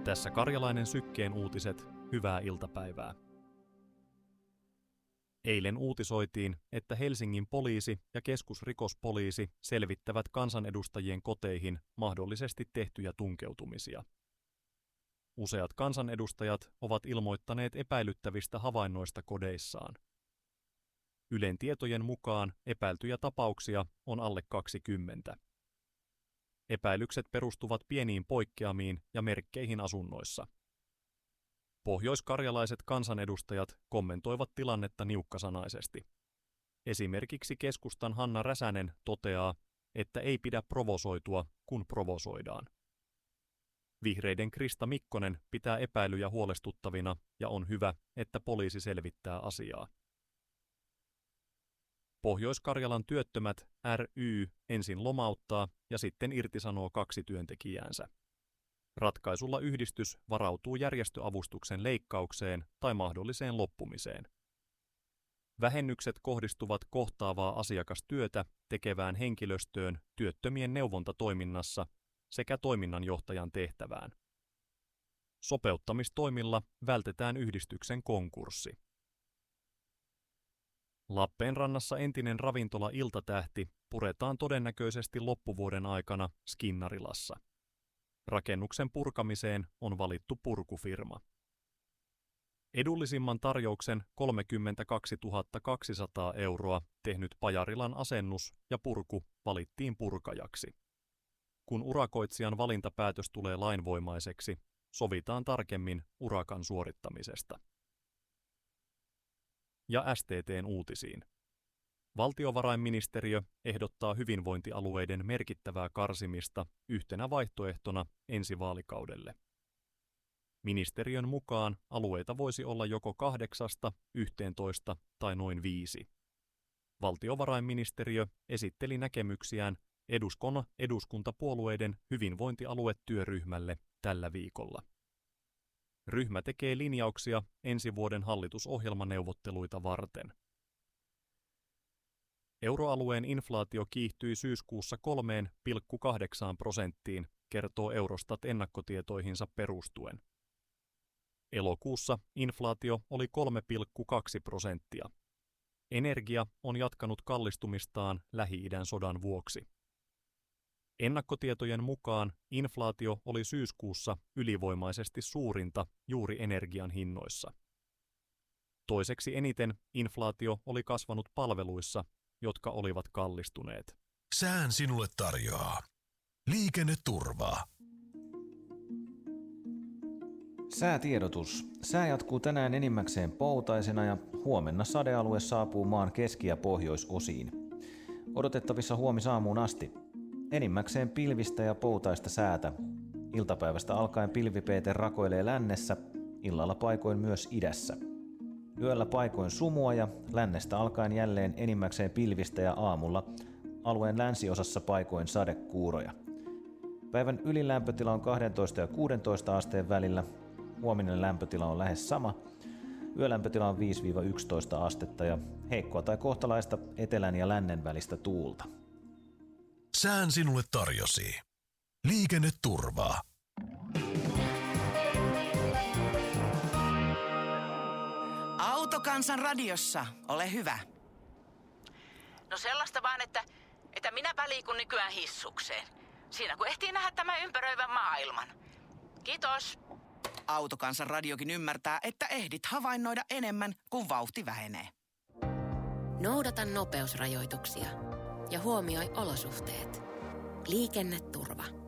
Tässä Karjalainen Sykkeen uutiset, hyvää iltapäivää. Eilen uutisoitiin, että Helsingin poliisi ja keskusrikospoliisi selvittävät kansanedustajien koteihin mahdollisesti tehtyjä tunkeutumisia. Useat kansanedustajat ovat ilmoittaneet epäilyttävistä havainnoista kodeissaan. Ylen tietojen mukaan epäiltyjä tapauksia on alle 20. Epäilykset perustuvat pieniin poikkeamiin ja merkkeihin asunnoissa. Pohjoiskarjalaiset kansanedustajat kommentoivat tilannetta niukkasanaisesti. Esimerkiksi keskustan Hanna Räsänen toteaa, että ei pidä provosoitua, kun provosoidaan. Vihreiden Krista Mikkonen pitää epäilyjä huolestuttavina ja on hyvä, että poliisi selvittää asiaa. Pohjois-Karjalan työttömät ry ensin lomauttaa ja sitten irtisanoo 2 työntekijäänsä. Ratkaisulla yhdistys varautuu järjestöavustuksen leikkaukseen tai mahdolliseen loppumiseen. Vähennykset kohdistuvat kohtaavaa asiakastyötä tekevään henkilöstöön työttömien neuvontatoiminnassa sekä toiminnanjohtajan tehtävään. Sopeuttamistoimilla vältetään yhdistyksen konkurssi. Lappeenrannassa entinen ravintola Iltatähti puretaan todennäköisesti loppuvuoden aikana Skinnarilassa. Rakennuksen purkamiseen on valittu purkufirma. Edullisimman tarjouksen 32 200 € tehnyt Pajarilan asennus ja purku valittiin purkajaksi. Kun urakoitsijan valintapäätös tulee lainvoimaiseksi, sovitaan tarkemmin urakan suorittamisesta. Ja STT:n uutisiin. Valtiovarainministeriö ehdottaa hyvinvointialueiden merkittävää karsimista yhtenä vaihtoehtona ensi vaalikaudelle. Ministeriön mukaan alueita voisi olla joko 8, 11 tai noin 5. Valtiovarainministeriö esitteli näkemyksiään eduskuntapuolueiden hyvinvointialuetyöryhmälle tällä viikolla. Ryhmä tekee linjauksia ensi vuoden hallitusohjelmaneuvotteluita varten. Euroalueen inflaatio kiihtyi syyskuussa 3,8%, kertoo Eurostat ennakkotietoihinsa perustuen. Elokuussa inflaatio oli 3,2%. Energia on jatkanut kallistumistaan Lähi-idän sodan vuoksi. Ennakkotietojen mukaan inflaatio oli syyskuussa ylivoimaisesti suurinta juuri energian hinnoissa. Toiseksi eniten inflaatio oli kasvanut palveluissa, jotka olivat kallistuneet. Sään sinulle tarjoaa liikenneturvaa. Säätiedotus. Sää jatkuu tänään enimmäkseen poutaisena ja huomenna sadealue saapuu maan keski- ja pohjoisosiin. Odotettavissa huomisaamuun asti. Enimmäkseen pilvistä ja poutaista säätä. Iltapäivästä alkaen pilvipeite rakoilee lännessä, illalla paikoin myös idässä. Yöllä paikoin sumua ja lännestä alkaen jälleen enimmäkseen pilvistä ja aamulla alueen länsiosassa paikoin sadekuuroja. Päivän ylin lämpötila on 12 ja 16 asteen välillä. Huominen lämpötila on lähes sama. Yölämpötila on 5-11 astetta ja heikkoa tai kohtalaista etelän ja lännen välistä tuulta. Sään sinulle tarjosi liikenneturvaa. Autokansan radiossa, ole hyvä. No sellaista vaan, että minäpä liikun nykyään hissukseen. Siinä kun ehtii nähdä tämän ympäröivän maailman. Kiitos. Autokansan radiokin ymmärtää, että ehdit havainnoida enemmän, kuin vauhti vähenee. Noudata nopeusrajoituksia ja huomioi olosuhteet. Liikenneturva.